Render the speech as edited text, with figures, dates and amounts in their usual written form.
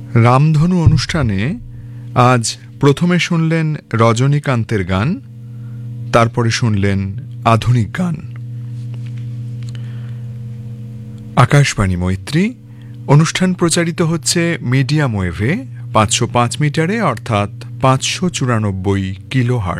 রামধনু অনুষ্ঠানে আজ প্রথমে শুনলেন রজনীকান্তের গান, তারপরে শুনলেন আধুনিক গান। আকাশবাণী মৈত্রী অনুষ্ঠান প্রচারিত হচ্ছে মিডিয়াম ওয়েভে 505 মিটারে অর্থাৎ 594 কিলোহার্টজ।